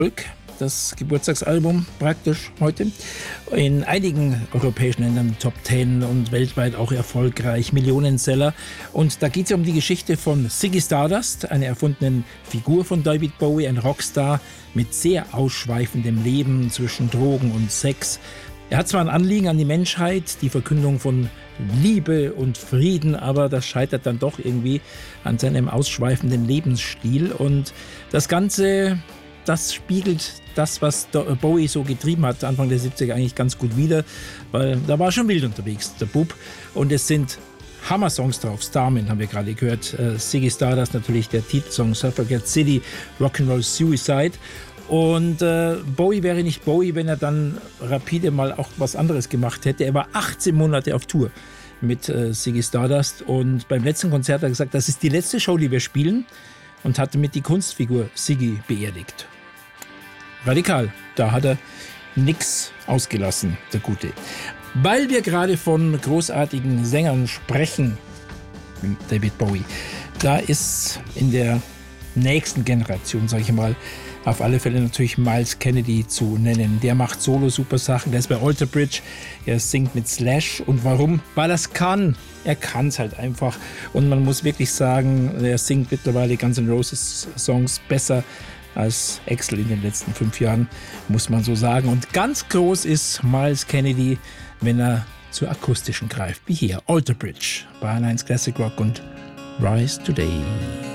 Das Geburtstagsalbum praktisch heute. In einigen europäischen Ländern Top 10 und weltweit auch erfolgreich, Millionenseller. Und da geht es um die Geschichte von Ziggy Stardust, einer erfundenen Figur von David Bowie, ein Rockstar mit sehr ausschweifendem Leben zwischen Drogen und Sex. Er hat zwar ein Anliegen an die Menschheit, die Verkündung von Liebe und Frieden, aber das scheitert dann doch irgendwie an seinem ausschweifenden Lebensstil. Und das Ganze, das spiegelt das, was Bowie so getrieben hat, Anfang der 70er eigentlich ganz gut wider, weil da war schon wild unterwegs, der Bub. Und es sind Hammer-Songs drauf. Starman haben wir gerade gehört, Ziggy Stardust natürlich der Titelsong, Suffragette City, Rock'n'Roll Suicide. Und Bowie wäre nicht Bowie, wenn er dann rapide mal auch was anderes gemacht hätte. Er war 18 Monate auf Tour mit Ziggy Stardust und beim letzten Konzert hat er gesagt, das ist die letzte Show, die wir spielen, und hat damit die Kunstfigur Ziggy beerdigt. Radikal, da hat er nichts ausgelassen, der Gute. Weil wir gerade von großartigen Sängern sprechen, David Bowie, da ist in der nächsten Generation, sage ich mal, auf alle Fälle natürlich Myles Kennedy zu nennen. Der macht Solo-super Sachen, der ist bei Alter Bridge, er singt mit Slash. Und warum? Weil er es kann. Er kann es halt einfach. Und man muss wirklich sagen, er singt mittlerweile Guns N' Roses Songs besser als Axl in den letzten 5 Jahren, muss man so sagen. Und ganz groß ist Myles Kennedy, wenn er zu akustischen greift, wie hier Alter Bridge bei 1 Classic Rock und Rise Today.